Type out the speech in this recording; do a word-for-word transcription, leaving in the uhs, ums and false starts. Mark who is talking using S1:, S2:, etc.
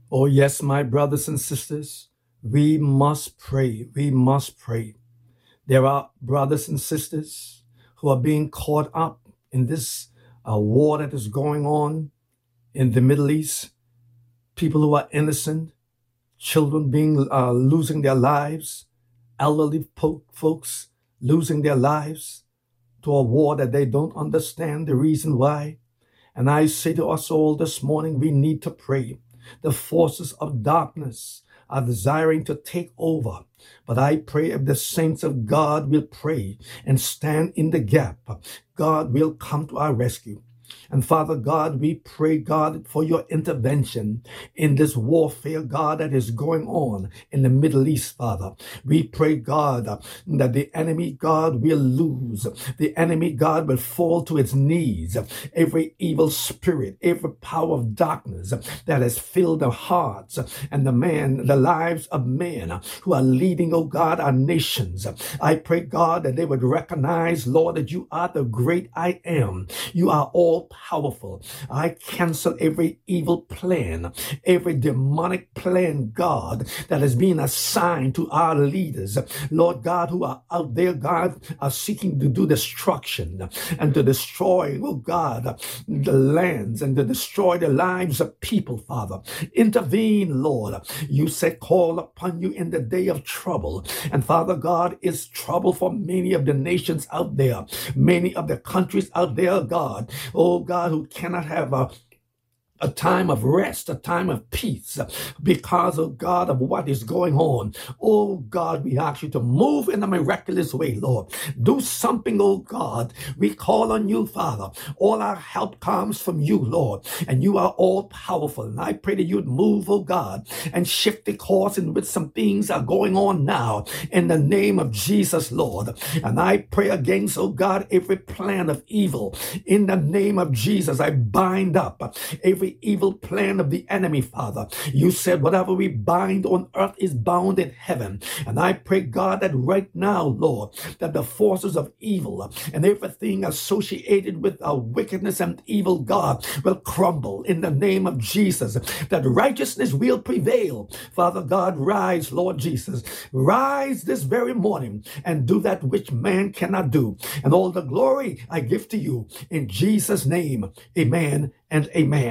S1: Oh, yes, my brothers and sisters, we must pray. We must pray. There are brothers and sisters who are being caught up in this uh, war that is going on in the Middle East. People who are innocent, children being uh, losing their lives, elderly po- folks losing their lives to a war that they don't understand the reason why. And I say to us all this morning, we need to pray. The forces of darkness are desiring to take over. But I pray if the saints of God will pray and stand in the gap, God will come to our rescue. And Father God, we pray, God, for your intervention in this warfare, God, that is going on in the Middle East, Father. We pray, God, that the enemy, God, will lose. The enemy, God, will fall to its knees. Every evil spirit, every power of darkness that has filled the hearts and the man, the lives of men who are leading, oh God, our nations. I pray, God, that they would recognize, Lord, that you are the great I am. You are all powerful. I cancel every evil plan, every demonic plan, God, that is being assigned to our leaders, Lord God, who are out there, God, are seeking to do destruction and to destroy, oh God, the lands and to destroy the lives of people, Father. Intervene, Lord. You said, call upon you in the day of trouble. And Father God, it's trouble for many of the nations out there, many of the countries out there, God. Oh God, who cannot have a a time of rest, a time of peace, because, oh God, of what is going on. Oh God, we ask you to move in a miraculous way, Lord. Do something, oh God. We call on you, Father. All our help comes from you, Lord, and you are all powerful. And I pray that you'd move, oh God, and shift the course in which some things are going on now in the name of Jesus, Lord. And I pray against, oh God, every plan of evil in the name of Jesus. I bind up every evil plan of the enemy, Father. You said whatever we bind on earth is bound in heaven. And I pray, God, that right now, Lord, that the forces of evil and everything associated with our wickedness and evil, God, will crumble in the name of Jesus, that righteousness will prevail. Father God, rise, Lord Jesus. Rise this very morning and do that which man cannot do. And all the glory I give to you in Jesus' name. Amen and amen.